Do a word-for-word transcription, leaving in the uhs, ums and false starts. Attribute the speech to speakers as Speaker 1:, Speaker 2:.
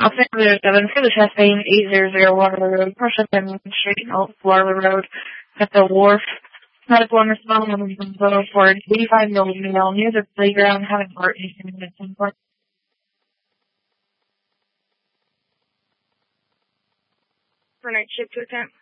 Speaker 1: Officer zero seven for the Chastain eight zero zero Waterloo Road, Prussia Penn Street, Waterloo Road, at the wharf. Medical on response for an eighty-five year old male near the playground having heart issues at some point.
Speaker 2: For night shift to attempt.